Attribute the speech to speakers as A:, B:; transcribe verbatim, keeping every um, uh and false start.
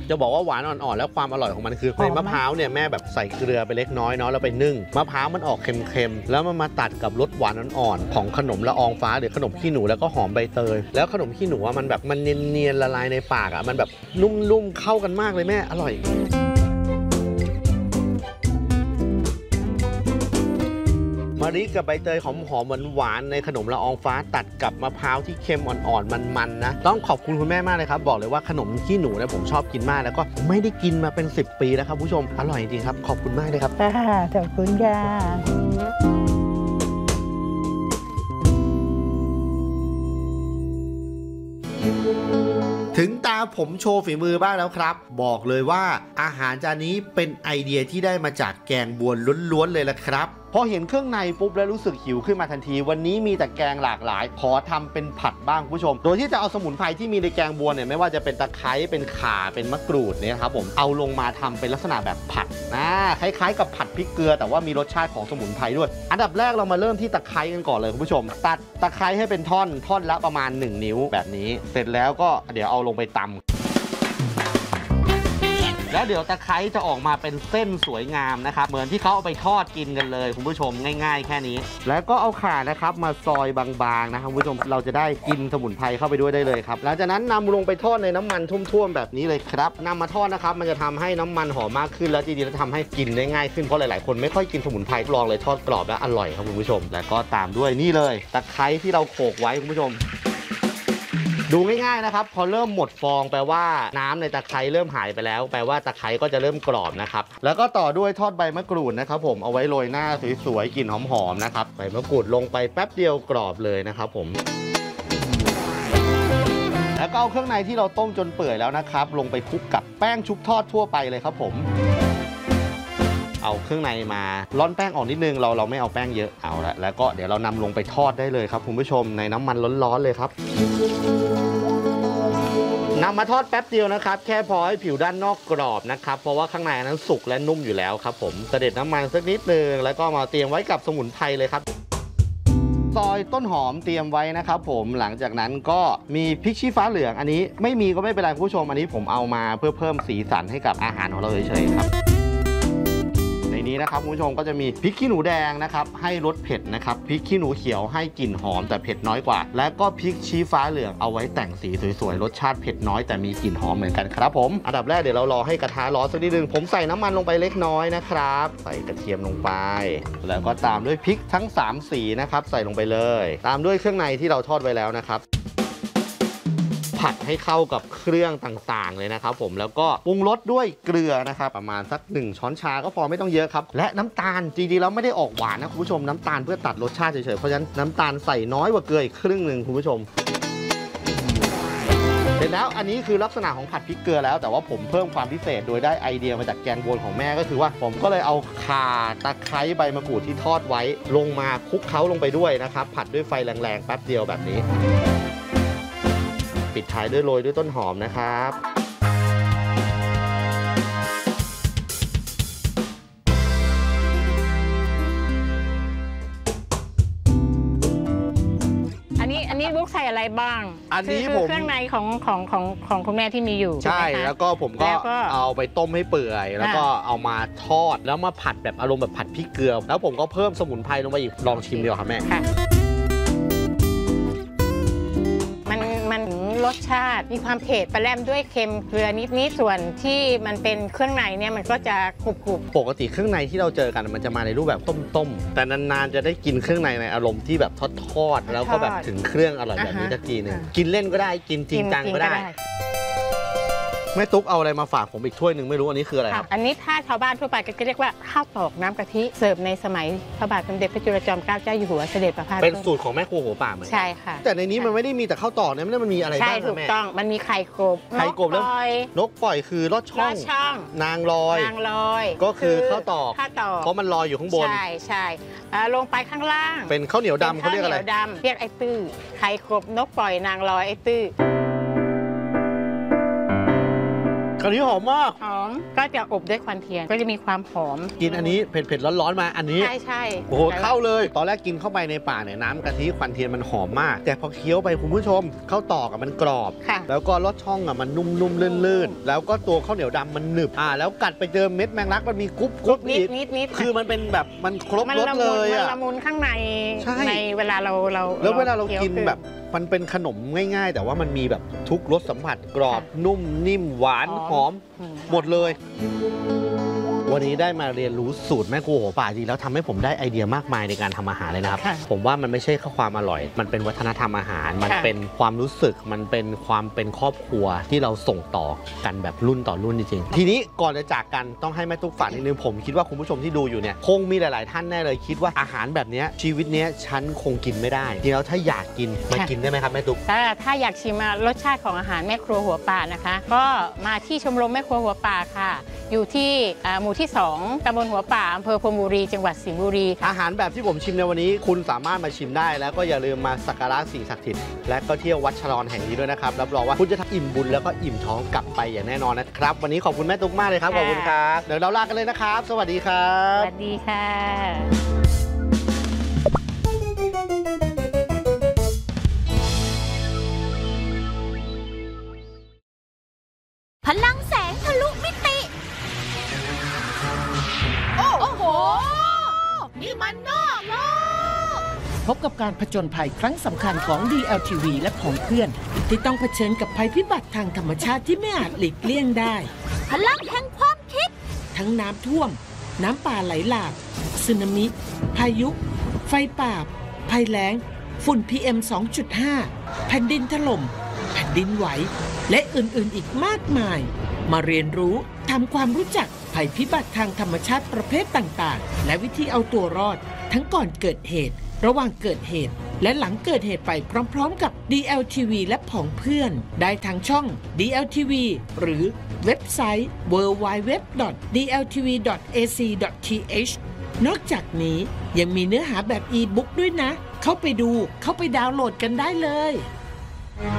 A: จะบอกว่าหวานอ่อนๆแล้วความอร่อยของมันคือในมะพร้าวเนี่ยแม่แบบใส่เกลือไปเล็กน้อยเนาะแล้วไปนึ่งมะพร้าวมันออกเค็มๆแล้วมันมาตัดกับรสหวานอ่อนๆของขนมละอองฟ้าหรือขนมขี้หนูแล้วก็หอมใบเตยแล้วขนมขี้หนูมันแบบมันเนียนๆละลายในปากอ่ะมันแบบนุ่มๆเข้ากันมากเลยแม่อร่อยมะลิกับใบเตยหอมๆหวานๆในขนมละอองฟ้าตัดกับมะพร้าวที่เค็มอ่อนๆมันๆนะต้องขอบคุณคุณแม่มากเลยครับบอกเลยว่าขนมขี้หนูเนี่ยผมชอบกินมากแล้วก็ไม่ได้กินมาเป็นสิบปีแล้วครับผู้ชมอร่อยจริงครับขอบคุณมากเลยครับ
B: ค่ะขอบคุณค่ะ
A: ถึงตาผมโชว์ฝีมือบ้างแล้วครับบอกเลยว่าอาหารจานนี้เป็นไอเดียที่ได้มาจากแกงบวนล้วนๆเลยละครับพอเห็นเครื่องในปุ๊บแล้วรู้สึกหิวขึ้นมาทันทีวันนี้มีแต่แกงหลากหลายขอทำเป็นผัดบ้างผู้ชมโดยที่จะเอาสมุนไพรที่มีในแกงบวนเนี่ยไม่ว่าจะเป็นตะไคร้เป็นข่าเป็นมะกรูดเนี่ยครับผมเอาลงมาทำเป็นลักษณะแบบผัดนะคล้ายๆกับผัดพริกเกลือแต่ว่ามีรสชาติของสมุนไพรด้วยอันดับแรกเรามาเริ่มที่ตะไคร้กันก่อนเลยคุณผู้ชมตัดตะไคร้ให้เป็นท่อนท่อนละประมาณหนึ่งนิ้วแบบนี้เสร็จแล้วก็เดี๋ยวเอาลงไปตำแล้วเดี๋ยวตะไคร้จะออกมาเป็นเส้นสวยงามนะครับเหมือนที่เขาเอาไปทอดกินกันเลยคุณผู้ชมง่ายๆแค่นี้แล้วก็เอาข่านะครับมาซอยบางๆนะครับคุณผู้ชมเราจะได้กินสมุนไพรเข้าไปด้วยได้เลยครับหลังจากนั้นนำลงไปทอดในน้ำมันท่วมๆแบบนี้เลยครับนำมาทอดนะครับมันจะทำให้น้ำมันหอมมากขึ้นแล้วจริงๆแล้วทำให้กินได้ง่ายขึ้นเพราะหลายๆคนไม่ค่อยกินสมุนไพรลองเลยทอดกรอบและอร่อยครับคุณผู้ชมแล้วก็ตามด้วยนี่เลยตะไคร้ที่เราโขลกไว้คุณผู้ชมดูง่ายๆนะครับพอเริ่มหมดฟองแปลว่าน้ำในตะไคร้เริ่มหายไปแล้วแปลว่าตะไคร้ก็จะเริ่มกรอบนะครับแล้วก็ต่อด้วยทอดใบมะกรูดนะครับผมเอาไว้โรยหน้าสวยๆกลิ่นหอมๆนะครับใบมะกรูดลงไปแป๊บเดียวกรอบเลยนะครับผมแล้วก็เอาเครื่องในที่เราต้มจนเปื่อยแล้วนะครับลงไปคลุกกับแป้งชุบทอดทั่วไปเลยครับผมเอาเครื่องในมาร่อนแป้งออกนิดนึงเราเราไม่เอาแป้งเยอะเอาละแล้วก็เดี๋ยวเรานำลงไปทอดได้เลยครับคุณผู้ชมในน้ำมันร้อนๆเลยครับนำมาทอดแป๊บเดียวนะครับแค่พอให้ผิวด้านนอกกรอบนะครับเพราะว่าข้างในนั้นสุกและนุ่มอยู่แล้วครับผมเสด็จน้ำมันสักนิดนึงแล้วก็มาเตรียมไว้กับสมุนไพรเลยครับซอยต้นหอมเตรียมไว้นะครับผมหลังจากนั้นก็มีพริกชี้ฟ้าเหลืองอันนี้ไม่มีก็ไม่เป็นไรคุณผู้ชมอันนี้ผมเอามาเพื่อเพิ่มสีสันให้กับอาหารของเราเฉยๆครับในนี้นะครับคุณผู้ชมก็จะมีพริกขี้หนูแดงนะครับให้รสเผ็ดนะครับพริกขี้หนูเขียวให้กลิ่นหอมแต่เผ็ดน้อยกว่าและก็พริกชี้ฟ้าเหลืองเอาไว้แต่งสีสวยๆรสชาติเผ็ดน้อยแต่มีกลิ่นหอมเหมือนกันครับผมอันดับแรกเดี๋ยวเรารอให้กระทะร้อนสักนิดนึงผมใส่น้ำมันลงไปเล็กน้อยนะครับใส่กระเทียมลงไปแล้วก็ตามด้วยพริกทั้งสามสีนะครับใส่ลงไปเลยตามด้วยเครื่องในที่เราทอดไว้แล้วนะครับผัดให้เข้ากับเครื่องต่างๆเลยนะครับผมแล้วก็ปรุงรสด้วยเกลือนะครับประมาณสักหนึ่งช้อนชาก็พอไม่ต้องเยอะครับและน้ำตาลจริงๆแล้วไม่ได้ออกหวานนะคุณผู้ชมน้ำตาลเพื่อตัดรสชาติเฉยๆเพราะฉะนั้นน้ำตาลใส่น้อยกว่าเกลืออีกครึ่งหนึ่งคุณผู้ชมเสร็จแล้วอันนี้คือลักษณะของผัดพริกเกลือแล้วแต่ว่าผมเพิ่มความพิเศษโดยได้ไอเดียมาจากแกงบวนของแม่ก็คือว่าผมก็เลยเอาข่าตะไคร้ใบมะกรูดที่ทอดไว้ลงมาคลุกเคล้าลงไปด้วยนะครับผัดด้วยไฟแรงๆแป๊บเดียวแบบนี้ปิดท้ายด้วยโรยด้วยต้นหอมนะครับ
B: อันนี้อันนี้ลูกใส่อะไรบ้าง
A: อันนี้ผม
B: เครื่องในของของของของคุณแม่ที่มีอยู่
A: ใช่แล้วก็ผมก็เอาไปต้มให้เปื่อยแล้วก็เอามาทอดแล้วมาผัดแบบอารมณ์แบบผัดพริกเกลือแล้วผมก็เพิ่มสมุนไพรลงไปอีกลองชิมดีกว่าครับแม่
B: รสชาติมีความเผ็ดปลาแรมด้วยเค็มเกลือนิดๆส่วนที่มันเป็นเครื่องในเนี่ยมันก็จะกรุบ
A: ๆปกติเครื่องในที่เราเจอกันมันจะมาในรูปแบบต้มๆแต่นานๆจะได้กินเครื่องในในอารมณ์ที่แบบทอดๆแล้วก็แบบถึงเครื่องอร่อยแบบนี้สักทีนึงกินเล่นก็ได้กินจริงจังก็ได้แม่ตุ๊กเอาอะไรมาฝากผมอีกถ้วยหนึ่งไม่รู้อันนี้คืออะไรครับ
B: อันนี้ถ้าชาวบ้านทั่วไปก็จะเรียกว่าข้าวตอกน้ำกะทิเสิร์ฟในสมัยพระบาทสมเด็จพระจุลจอมเกล้าเจ้าอยู่หัวเสด็จประพาส
A: เป็นสูตรของแม่ครัวหัวป่าเหมือน
B: ใช่ค่ะ
A: แต่ในนี้มันไม่ได้มีแต่ข้าวตอกนะมันมีอะไรบ้าง
B: ใช่ถูกต้องมันมีไข่กบ
A: ไข่กบแล้วนกปล่อยคือลอดช่องนางลอย
B: นางลอย
A: ก็คือข้าวตอก
B: ข้าวตอก
A: เพราะมันลอยอยู่ข้างบน
B: ใช่ใช่ลงไปข้างล่าง
A: เป็นข้าวเหนียวดำเขาเรียกอะไร
B: ข้าวเหนียวดำเรียกไอ้ตื้อไข่กบนกปล่อยนางลอยไอ้ตื้อ
A: ขอันนี้หอมมาก
B: หอมก็จะอบด้วยควันเทียนก็จะมีความหอม
A: กินอันนี้เผ็ดๆร้อนๆมาอันนี้
B: ใช่ใช่
A: โอ้โหเข้าเลยตอนแรกกินเข้าไปในปากเนี่ยน้ำกะทิควันเทียนมันหอมมาก แต่พอเคี้ยวไปคุณผู้ชมข้าวตอกอะมันกรอบ
B: ค่ะ
A: แล้วก็รสช่องอะมันนุ่มๆลื่นๆแล้วก็ตัวข้าวเหนียวดำมันหนึบอ่าแล้วกัดไปเจอเม็ดแมงลักมันมีกรุบกรุบ
B: นิด
A: อีก
B: นิดนิด
A: คือมันเป็นแบบมันครบ
B: มัน
A: รส
B: ละ
A: เล
B: มุน
A: ย
B: มัน
A: อะ
B: ละมุนข้างใน
A: ใช่
B: ในเวลาเราเรา
A: แล้วเวลาเรา
B: คี้ยว
A: กิน
B: คือ
A: แบบมันเป็นขนมง่ายๆ แต่ว่ามันมีแบบทุกรสสัมผัสกรอบ
B: ค่ะ
A: นุ่มนิ่มหวานห
B: ห
A: อ
B: อ
A: ม
B: ม
A: หมดเลย วันนี้ได้มาเรียนรู้สูตรแม่ครัวหัวป่าจริงแล้วทำให้ผมได้ไอเดียมากมายในการทำอาหารเลยนะครับ
B: ค่ะ
A: ผมว่ามันไม่ใช่แค่ความอร่อย มันเป็นวัฒนธรรมอาหาร มัน
B: ค่ะ
A: เป็นความรู้สึกมันเป็นความเป็นครอบครัวที่เราส่งต่อกันแบบรุ่นต่อรุ่นจริงๆทีนี้ก่อนจะจากกันต้องให้แม่ตุ๊กฝากนิดนึงผมคิดว่าคุณผู้ชมที่ดูอยู่เนี่ยคงมีหลาย ๆ ท่านแน่เลยคิดว่าอาหารแบบเนี้ยชีวิตเนี้ยฉันคงกินไม่ได้ทีนี้แล้วถ้าอยากกินมากินได้ไหมครับแม่ตุ๊ก
B: ถ้าถ้าอยากชิมรสชาติของอาหารแม่ครัวหัวป่านะคะ ก็มาที่ชมรมแม่ครัวหัวป่าค่ะ อยู่ที่อ่าหมู่ที่สองตำบลหัวป่าอำเภอพรหมบุรีจังหวัดสิงห์บุรีค่ะ
A: อาหารแบบที่ผมชิมในวันนี้คุณสามารถมาชิมได้ แล้วก็อย่าลืมมาสักการะสิ่งศักดิ์สิทธิ์และก็เที่ยววัดฉลองแห่งนี้ด้วยนะครับรับรองว่าคุณจะอิ่มบุญแล้วก็อิ่มท้องกลับไปอย่างแน่นอนนะครับ วันนี้ขอบคุณแม่ตุ๊กมากเลยครับขอบคุณครับเดี๋ยวเราลากันเลยนะครับ สวัสดีครั
B: ส
A: บ
B: วัสดีค่ะ
C: พลังแสงทะลุมิติ โอ้โห นี่มันนอกโลก
D: พบกับการผจญภัยครั้งสำคัญของ ดี แอล ที วี และของเพื่อน ที่ต้องเผชิญกับภัยพิบัติทางธรรมชาติที่ไม่อาจหลีกเลี่ยงได้
C: พลังแห่งความคิด
D: ทั้งน้ำท่วม น้ำป่าไหลหลากสึนามิ พายุ ไฟป่า ภัยแล้ง ฝุ่น พี เอ็ม สองจุดห้า แผ่นดินถล่ม แผ่นดินไหว และอื่น ๆ อีกมากมาย มาเรียนรู้ทำความรู้จักภัยพิบัติทางธรรมชาติประเภทต่าง ๆ และวิธีเอาตัวรอด ทั้งก่อนเกิดเหตุ ระหว่างเกิดเหตุ และหลังเกิดเหตุไปพร้อม ๆ กับ ดี แอล ที วี และผองเพื่อน ได้ทางช่อง ดี แอล ที วี หรือเว็บไซต์ ดับเบิลยู ดับเบิลยู ดับเบิลยู ดอท ดี แอล ที วี ดอท เอ ซี ดอท ที เอช นอกจากนี้ยังมีเนื้อหาแบบอีบุ๊กด้วยนะ เข้าไปดูเข้าไปดาวน์โหลดกันได้เลย